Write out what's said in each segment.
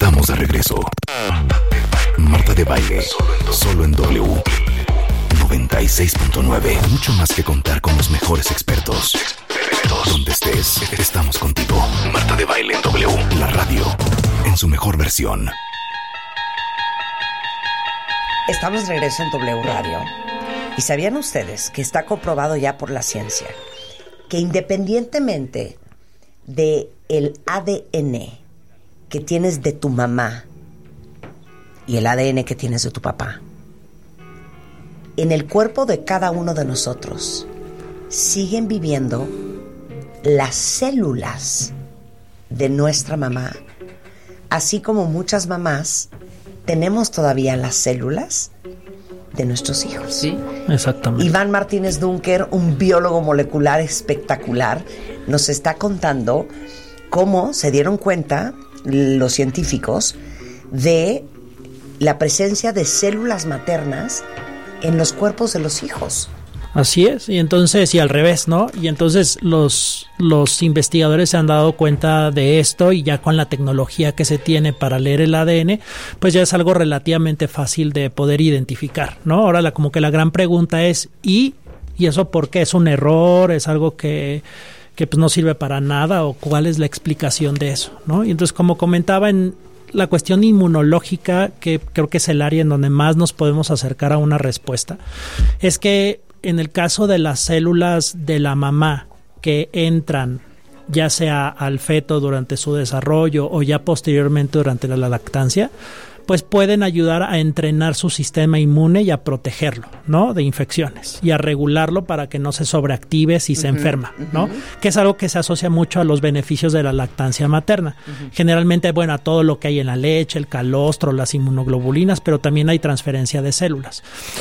Estamos de regreso. Marta de Baile, solo en W 96.9. Mucho más que contar con los mejores expertos. Donde estés, estamos contigo. Marta de Baile en W, la radio, en su mejor versión. Estamos de regreso en W Radio. ¿Y sabían ustedes que está comprobado ya por la ciencia que independientemente de el ADN que tienes de tu mamá y el ADN que tienes de tu papá, en el cuerpo de cada uno de nosotros siguen viviendo las células de nuestra mamá, así como muchas mamás tenemos todavía las células de nuestros hijos? Sí, exactamente. Iván Martínez Dunker, un biólogo molecular espectacular, nos está contando cómo se dieron cuenta los científicos de la presencia de células maternas en los cuerpos de los hijos. Así es, y entonces, y al revés, ¿no? Y entonces los investigadores se han dado cuenta de esto, y ya con la tecnología que se tiene para leer el ADN, pues ya es algo relativamente fácil de poder identificar, ¿no? Ahora como que la gran pregunta es, ¿y eso por qué? ¿Es un error? ¿Es algo que pues no sirve para nada? ¿O cuál es la explicación de eso, ¿no? Y entonces, como comentaba, en la cuestión inmunológica, que creo que es el área en donde más nos podemos acercar a una respuesta, es que en el caso de las células de la mamá que entran ya sea al feto durante su desarrollo o ya posteriormente durante la lactancia, pues pueden ayudar a entrenar su sistema inmune y a protegerlo, ¿no?, de infecciones, y a regularlo para que no se sobreactive si se enferma, ¿no? Que es algo que se asocia mucho a los beneficios de la lactancia materna. Generalmente, bueno, a todo lo que hay en la leche, el calostro, las inmunoglobulinas, pero también hay transferencia de células.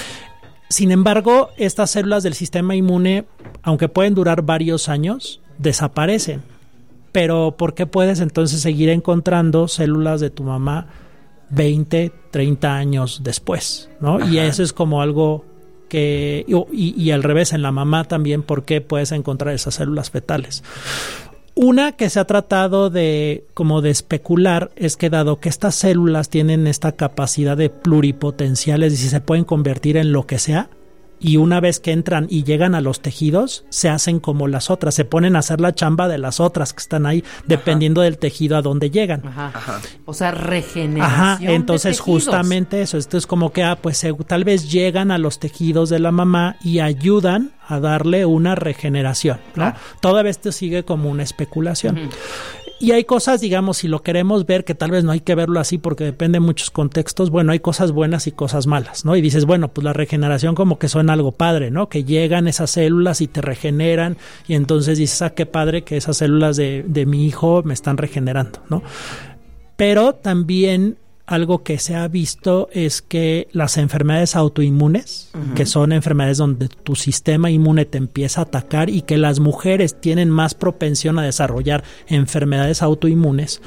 Sin embargo, estas células del sistema inmune, aunque pueden durar varios años, desaparecen. Pero ¿por qué puedes entonces seguir encontrando células de tu mamá 20, 30 años después, ¿no? Ajá. Y eso es como algo que... Y al revés, en la mamá también, ¿por qué puedes encontrar esas células fetales? Una que se ha tratado de especular es que, dado que estas células tienen esta capacidad de pluripotencial, es decir, se pueden convertir en lo que sea, y una vez que entran y llegan a los tejidos, se hacen como las otras, se ponen a hacer la chamba de las otras que están ahí, dependiendo del tejido a donde llegan. Ajá. O sea, regeneración. Ajá, entonces de tejidos. Justamente eso. Esto es como que pues tal vez llegan a los tejidos de la mamá y ayudan a darle una regeneración, ¿no? Claro. Toda vez esto sigue como una especulación. Y hay cosas, digamos, si lo queremos ver, que tal vez no hay que verlo así porque depende de muchos contextos, bueno, hay cosas buenas y cosas malas, ¿no? Y dices, bueno, pues la regeneración como que suena algo padre, ¿no? Que llegan esas células y te regeneran, y entonces dices, qué padre que esas células de mi hijo me están regenerando, ¿no? Pero también algo que se ha visto es que las enfermedades autoinmunes, que son enfermedades donde tu sistema inmune te empieza a atacar, y que las mujeres tienen más propensión a desarrollar enfermedades autoinmunes,